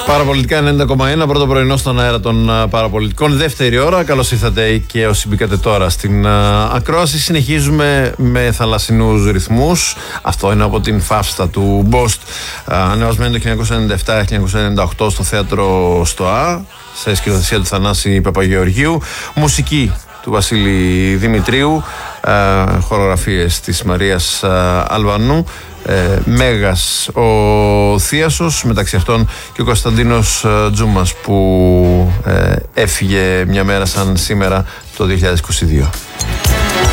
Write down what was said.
Παραπολιτικά 90,1, πρώτο πρωινό στον αέρα των παραπολιτικών. Δεύτερη ώρα, καλώς ήρθατε και όσοι μπήκατε τώρα στην ακρόαση. Συνεχίζουμε με θαλασσινούς ρυθμούς. Αυτό είναι από την φαύστα του Μπόστ, ανεβασμένο το 1997-1998 στο θέατρο ΣΤΟΑ, σε σκηνοθεσία του Θανάση Παπαγεωργίου. Μουσική του Βασίλη Δημητρίου, χορογραφίες της Μαρίας Αλβανού. Μέγας ο Θίασος, μεταξύ αυτών και ο Κωνσταντίνος Τζούμας που έφυγε μια μέρα σαν σήμερα το 2022.